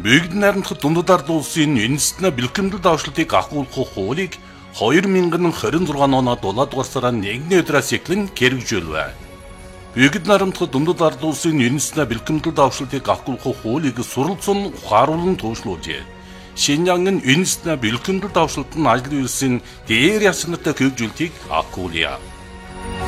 Бүгд найрамдах дундад ард улсын үндэстний бэлтгэмдэл давшлтыг ахгүйгэх хуулийг 2026 оноо 7 дугаар сарын 1-ний өдрөөс эхлэн хэрэгжүүлвэ. Бүгд найрамдах дундад ард улсын үндэстний бэлтгэмдэл давшлтыг ахгүйгэх хуулийг суралцсан ухааруулан туушлуулжээ. Шинжаангийн үндэстний бэлтгэмдэл давшлт нь ажил үйлсийн дээр яс нартай хэрэгжүүлтийг ахгүйгье.